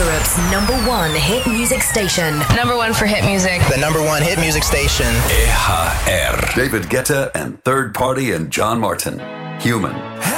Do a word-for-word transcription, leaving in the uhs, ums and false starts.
Europe's number one hit music station. Number one for hit music. The number one hit music station. E H R. David Guetta and Third Party and John Martin. Human.